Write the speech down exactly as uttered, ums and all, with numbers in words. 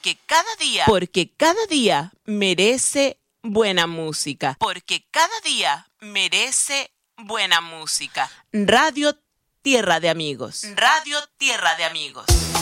Porque cada día, porque cada día merece buena música. Porque cada día merece buena música. Radio Tierra de Amigos. Radio Tierra de Amigos.